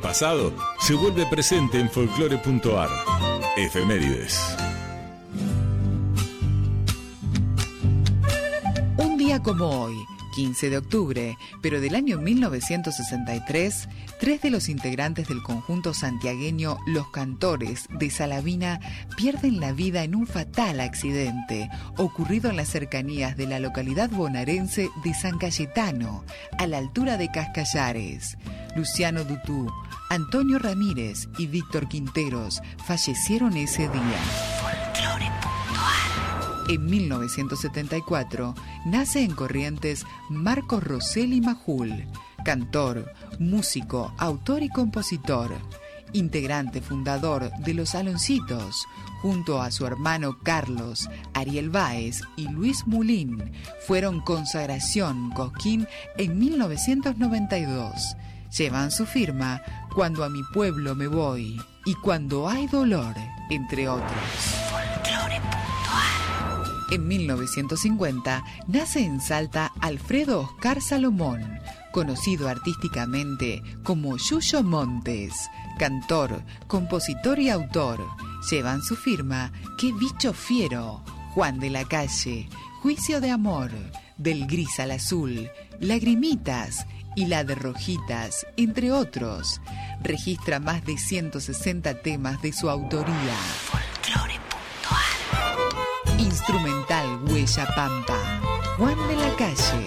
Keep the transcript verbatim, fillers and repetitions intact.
pasado se vuelve presente en folclore punto ar. Efemérides. Un día como hoy, quince de octubre, pero del año mil novecientos sesenta y tres, tres de los integrantes del conjunto santiagueño Los Cantores de Salavina pierden la vida en un fatal accidente ocurrido en las cercanías de la localidad bonaerense de San Cayetano, a la altura de Cascallares. Luciano Dutú, Antonio Ramírez y Víctor Quinteros fallecieron ese día. En mil novecientos setenta y cuatro nace en Corrientes Marcos Rosselli Majul, cantor, músico, autor y compositor, integrante fundador de Los Aloncitos, junto a su hermano Carlos, Ariel Báez y Luis Mulín, fueron Consagración Cosquín en mil novecientos noventa y dos. Llevan su firma Cuando a mi pueblo me voy y Cuando hay dolor, entre otros. En mil novecientos cincuenta nace en Salta Alfredo Oscar Salomón, conocido artísticamente como Yuyo Montes, cantor, compositor y autor. Llevan su firma Qué bicho fiero, Juan de la Calle, Juicio de amor, Del gris al azul, Lagrimitas y La de Rojitas, entre otros. Registra más de ciento sesenta temas de su autoría. Instrumental Huella Pampa, Juan de la Calle.